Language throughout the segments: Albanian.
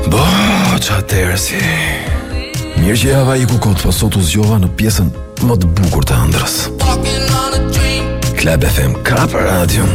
Atëherë si mirë që java I ku kot, po sot u zgjova në pjesën më të bukur të ëndrrës. Club FM ka për radion.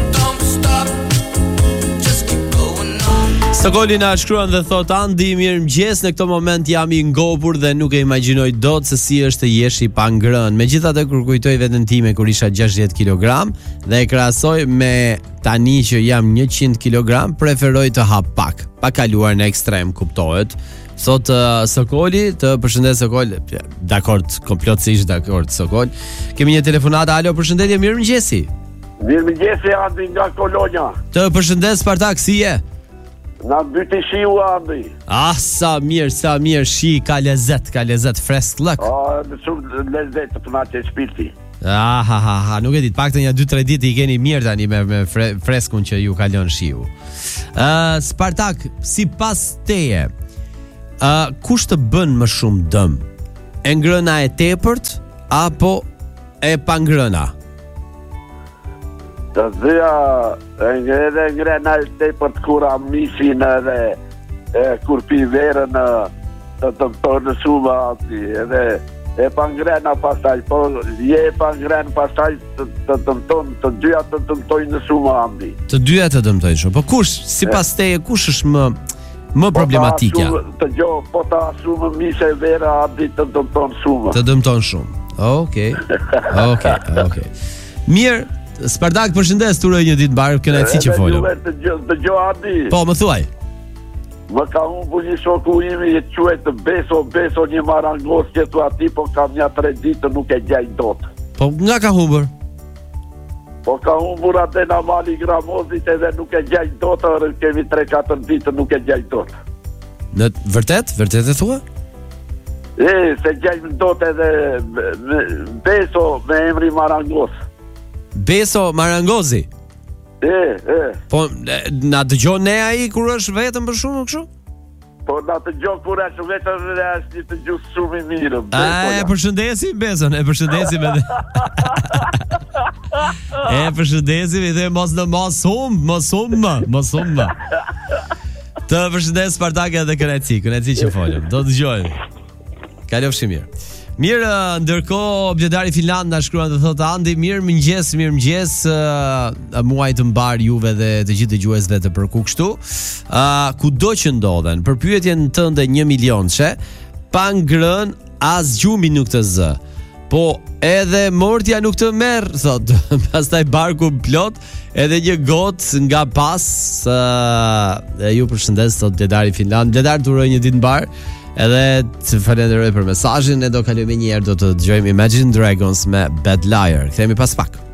Stokoli na shkruan dhe thot Andi, mirëmëngjes, në këtë moment jam I ngopur dhe nuk e imagjinoj dot se si është të jesh I pa ngrënë. Megjithatë kur kujtoj veten time kur isha 60 kg dhe e krahasoj me tani që jam 100 kg, preferoj të hap pak, pa kaluar në ekstrem, kuptohet. Sot Sokoli, të përshëndet Sokol. Dakord, komplotësisht dakord Sokol. Kemi një telefonat, alo, përshëndetje, mirëmëngjesi. Mirëmëngjesi, Andi nga Kolonja. Të përshëndet Spartak, si je? Na byti shiu, Andi. Sa mirë, shi, ka lezet, fresh luck. Në shumë lezet të na që shpirti. Nuk e dit, pak të një 2-3 ditë I keni mirë tani me freskun që ju kalon shiu. Spartak, si pas teje, kush të bën më shumë dëm? E ngrëna e tepërt apo e pa ngrëna? Të dhja edhe ngrëna e tepërt kur amisin edhe kur pi verën të në shumë ati edhe e pa ngrëna pastaj, po je e pa ngrëna pastaj të dëmton, të dyja të dëmtojnë në shumë andi. Të dyja të dëmtojnë shumë, po kush, si pas teje, kush është më problematikja? Po ta shumë mise vera andi të dëmton shumë. Të dëmton shumë, okay. Mirë, Spartak, përshëndes, të uroj një ditë mbarë, kënaqësi që folëm. Dëgjoj Andi. Po, më thuaj. Më ka humbur një shoku imi I quhet Beso një marangos që tu ati, po kam një 3 ditë nuk e gjej dot. Po nga ka humbur? Po ka humbur atë në mali Gramozit edhe nuk e gjej dot, kemi 3-4 ditë nuk e gjej dot. Në vërtet e thua? Se gjej dot edhe Beso me emri marangos. Beso Marangozi. Po na dëgjon ne ai kur është vetëm për shumë kështu? Po na dëgjon kur është vetëm dhe është të gjusë shumë I mirë. E përshëndesim Beson, e përshëndesim edhe. E përshëndesim edhe mos hum. Të përshëndes Spartak edhe kënaqësi që folëm. Do dëgjojmë. Kalofshi mirë. Mirë, ndërkohë Bledari Finland na shkruan dhe thotë Andi, mirëmëngjes, muaj të mbar juve dhe të gjithë dëgjuesve të Përku kështu. Kudo që ndodhen, për pyetjen tënde 1 milionçe, pa ngrën as gjumi nuk të zë. Po edhe mortja nuk të merr, thotë. Pastaj barku plot, edhe një gotë nga pas. Ju përshëndes sot Bledari Finland. Bledar, të uroj një ditë mbar. Edhe të falenderoj për mesazhin, ne do kalojmë një herë, do të dëgjojmë Imagine Dragons me Bad Liar. Kthehemi pas pak.